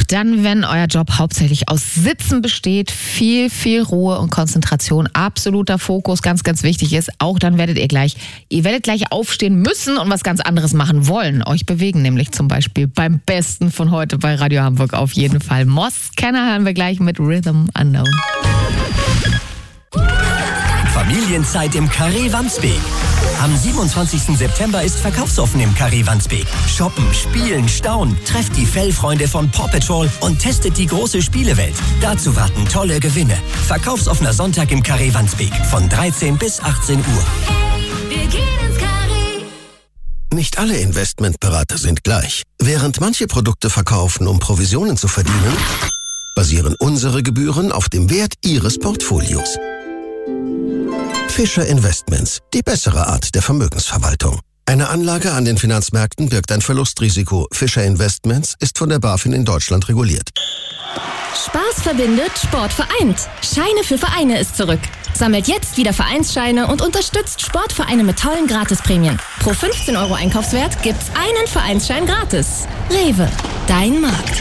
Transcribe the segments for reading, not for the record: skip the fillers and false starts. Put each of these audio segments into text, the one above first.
dann, wenn euer Job hauptsächlich aus Sitzen besteht, viel Ruhe und Konzentration, absoluter Fokus, ganz, ganz wichtig ist, auch dann werdet ihr werdet gleich aufstehen müssen und was ganz anderes machen wollen. Euch bewegen nämlich zum Beispiel beim Besten von heute bei Radio Hamburg auf jeden Fall. Moss Scanner hören wir gleich mit Rhythm Unknown. Familienzeit im Carré Wandsbek. Am 27. September ist verkaufsoffen im Carré Wandsbek. Shoppen, spielen, staunen. Trefft die Fellfreunde von Paw Patrol und testet die große Spielewelt. Dazu warten tolle Gewinne. Verkaufsoffener Sonntag im Carré Wandsbek von 13 bis 18 Uhr. Hey, wir gehen ins Carré. Nicht alle Investmentberater sind gleich. Während manche Produkte verkaufen, um Provisionen zu verdienen, basieren unsere Gebühren auf dem Wert Ihres Portfolios. Fischer Investments, die bessere Art der Vermögensverwaltung. Eine Anlage an den Finanzmärkten birgt ein Verlustrisiko. Fischer Investments ist von der BaFin in Deutschland reguliert. Spaß verbindet, Sport vereint. Scheine für Vereine ist zurück. Sammelt jetzt wieder Vereinsscheine und unterstützt Sportvereine mit tollen Gratisprämien. Pro 15 € Einkaufswert gibt's einen Vereinsschein gratis. Rewe, dein Markt.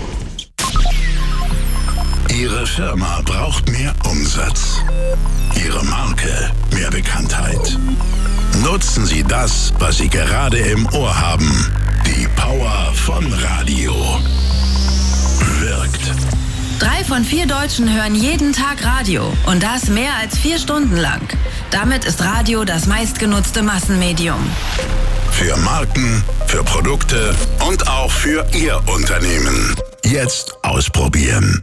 Ihre Firma braucht mehr Umsatz. Ihre Marke mehr Bekanntheit. Nutzen Sie das, was Sie gerade im Ohr haben. Die Power von Radio. Wirkt. 3 von 4 Deutschen hören jeden Tag Radio. Und das mehr als 4 Stunden lang. Damit ist Radio das meistgenutzte Massenmedium. Für Marken, für Produkte und auch für Ihr Unternehmen. Jetzt ausprobieren.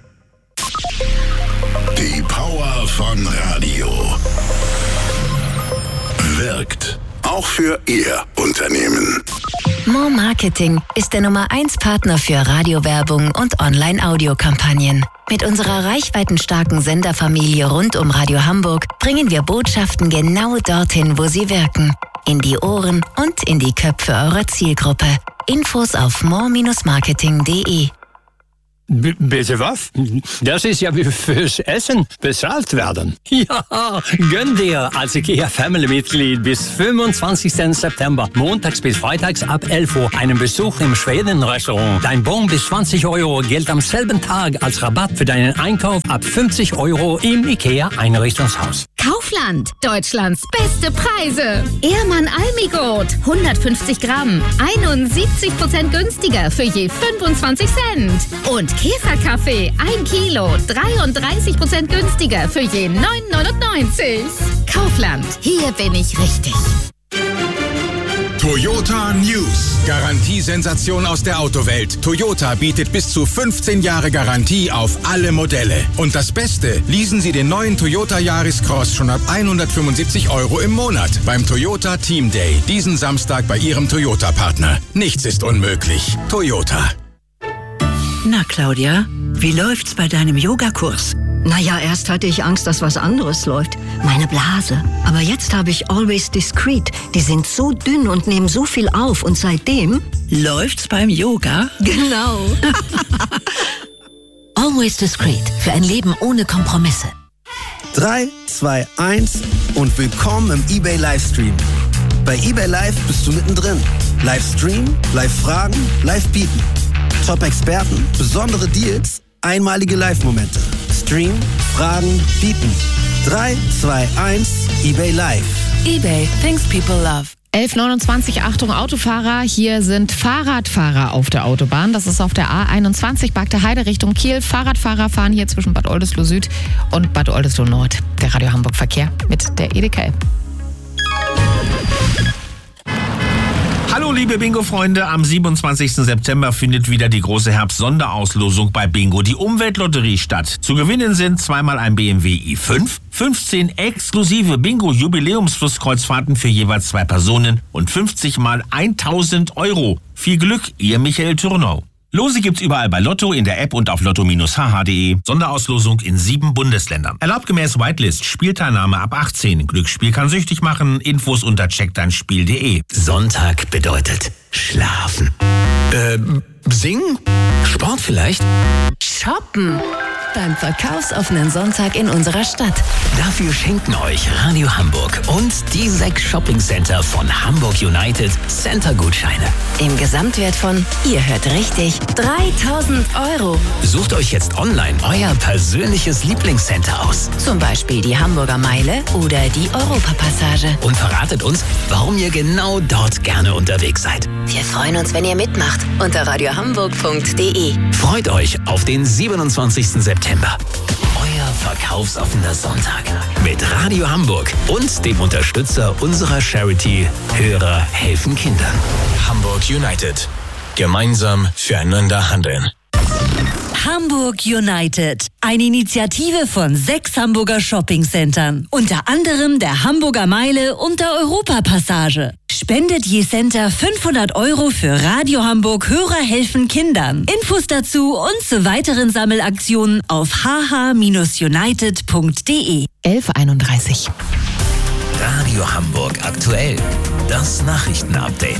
Die Power von Radio. Wirkt. Auch für Ihr Unternehmen. More Marketing ist der Nummer 1 Partner für Radiowerbung und Online-Audio-Kampagnen. Mit unserer reichweitenstarken Senderfamilie rund um Radio Hamburg bringen wir Botschaften genau dorthin, wo sie wirken. In die Ohren und in die Köpfe eurer Zielgruppe. Infos auf more-marketing.de. Bitte was? Das ist ja wie fürs Essen bezahlt werden. Ja, gönn dir als IKEA Family-Mitglied bis 25. September, montags bis freitags ab 11 Uhr, einen Besuch im Schweden-Restaurant. Dein Bon bis 20 € gilt am selben Tag als Rabatt für deinen Einkauf ab 50 € im IKEA Einrichtungshaus. Kaufland, Deutschlands beste Preise. Ehrmann Almigurt, 150 Gramm, 71% günstiger für je 25 Cent. Und Käferkaffee, 1 Kilo, 33% günstiger für je 9,99. Kaufland, hier bin ich richtig. Toyota News. Garantiesensation aus der Autowelt. Toyota bietet bis zu 15 Jahre Garantie auf alle Modelle. Und das Beste, leasen Sie den neuen Toyota Yaris Cross schon ab 175 € im Monat beim Toyota Team Day. Diesen Samstag bei Ihrem Toyota-Partner. Nichts ist unmöglich. Toyota. Na, Claudia, wie läuft's bei deinem Yogakurs? Naja, erst hatte ich Angst, dass was anderes läuft. Meine Blase. Aber jetzt habe ich Always Discreet. Die sind so dünn und nehmen so viel auf. Und seitdem... Läuft's beim Yoga? Genau. Always Discreet. Für ein Leben ohne Kompromisse. 3, 2, 1 und willkommen im eBay Livestream. Bei eBay Live bist du mittendrin. Livestream, Live-Fragen, Live-Bieten. Top-Experten, besondere Deals, einmalige Live-Momente. Stream, Fragen, bieten. 3, 2, 1, eBay Live. eBay, things people love. 11:29, Achtung Autofahrer, hier sind Fahrradfahrer auf der Autobahn. Das ist auf der A21, Bagde Heide Richtung Kiel. Fahrradfahrer fahren hier zwischen Bad Oldesloe Süd und Bad Oldesloe Nord. Der Radio Hamburg Verkehr mit der EDK. Hallo liebe Bingo-Freunde, am 27. September findet wieder die große Herbst-Sonderauslosung bei Bingo, die Umweltlotterie, statt. Zu gewinnen sind zweimal ein BMW i5, 15 exklusive Bingo-Jubiläumsflusskreuzfahrten für jeweils 2 Personen und 50 mal 1.000 €. Viel Glück, Ihr Michael Thürnau. Lose gibt's überall bei Lotto, in der App und auf lotto-hh.de. Sonderauslosung in 7 Bundesländern. Erlaubt gemäß Whitelist. Spielteilnahme ab 18. Glücksspiel kann süchtig machen. Infos unter checkdeinspiel.de. Sonntag bedeutet schlafen. Singen? Sport vielleicht? Shoppen. beim verkaufsoffenen Sonntag in unserer Stadt. Dafür schenken euch Radio Hamburg und die 6 Shoppingcenter von Hamburg United Center-Gutscheine. Im Gesamtwert von, ihr hört richtig, 3.000 €. Sucht euch jetzt online euer persönliches Lieblingscenter aus. Zum Beispiel die Hamburger Meile oder die Europapassage. Und verratet uns, warum ihr genau dort gerne unterwegs seid. Wir freuen uns, wenn ihr mitmacht unter radiohamburg.de. Freut euch auf den 27. September. Euer verkaufsoffener Sonntag mit Radio Hamburg und dem Unterstützer unserer Charity Hörer helfen Kindern. Hamburg United. Gemeinsam füreinander handeln. Hamburg United. Eine Initiative von 6 Hamburger Shoppingcentern. Unter anderem der Hamburger Meile und der Europapassage. Spendet je Center 500 € für Radio Hamburg Hörer helfen Kindern. Infos dazu und zu weiteren Sammelaktionen auf hh-united.de. 11:31. Radio Hamburg aktuell. Das Nachrichtenupdate.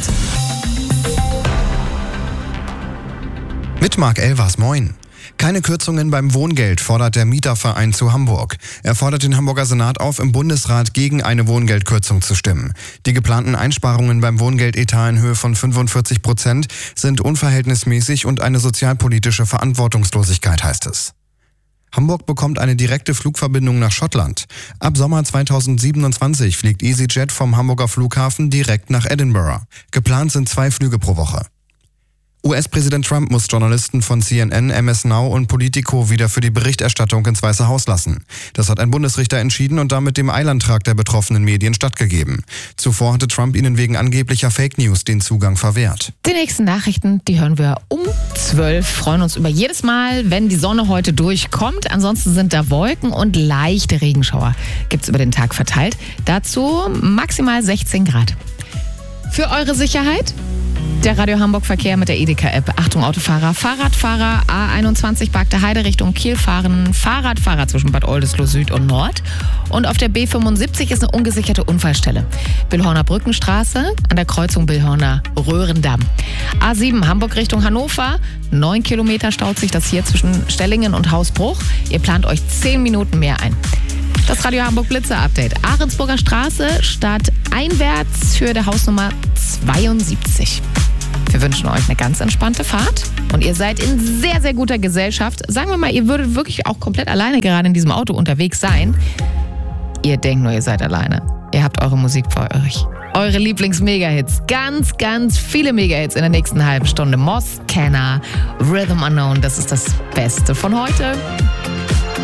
Mit Marc Elvers, moin. Keine Kürzungen beim Wohngeld fordert der Mieterverein zu Hamburg. Er fordert den Hamburger Senat auf, im Bundesrat gegen eine Wohngeldkürzung zu stimmen. Die geplanten Einsparungen beim Wohngeldetat in Höhe von 45% sind unverhältnismäßig und eine sozialpolitische Verantwortungslosigkeit, heißt es. Hamburg bekommt eine direkte Flugverbindung nach Schottland. Ab Sommer 2027 fliegt EasyJet vom Hamburger Flughafen direkt nach Edinburgh. Geplant sind 2 Flüge pro Woche. US-Präsident Trump muss Journalisten von CNN, MS Now und Politico wieder für die Berichterstattung ins Weiße Haus lassen. Das hat ein Bundesrichter entschieden und damit dem Eilantrag der betroffenen Medien stattgegeben. Zuvor hatte Trump ihnen wegen angeblicher Fake News den Zugang verwehrt. Die nächsten Nachrichten, die hören wir um 12. Freuen uns über jedes Mal, wenn die Sonne heute durchkommt. Ansonsten sind da Wolken und leichte Regenschauer. Gibt's über den Tag verteilt. Dazu maximal 16 Grad. Für eure Sicherheit der Radio Hamburg Verkehr mit der Edeka-App. Achtung Autofahrer, Fahrradfahrer, A21 Barkte Heide Richtung Kiel fahren, Fahrradfahrer zwischen Bad Oldesloe Süd und Nord. Und auf der B75 ist eine ungesicherte Unfallstelle. Billhorner Brückenstraße an der Kreuzung Billhorner Röhrendamm. A7 Hamburg Richtung Hannover, 9 Kilometer staut sich das hier zwischen Stellingen und Hausbruch. Ihr plant euch 10 Minuten mehr ein. Das Radio Hamburg Blitzer-Update. Ahrensburger Straße, stadteinwärts für der Hausnummer 72. Wir wünschen euch eine ganz entspannte Fahrt und ihr seid in sehr, sehr guter Gesellschaft. Sagen wir mal, ihr würdet wirklich auch komplett alleine gerade in diesem Auto unterwegs sein. Ihr denkt nur, ihr seid alleine. Ihr habt eure Musik vor euch. Eure Lieblings-Mega-Hits. Ganz, ganz viele Mega-Hits in der nächsten halben Stunde. Moss, Kenner, Rhythm Unknown. Das ist das Beste von heute.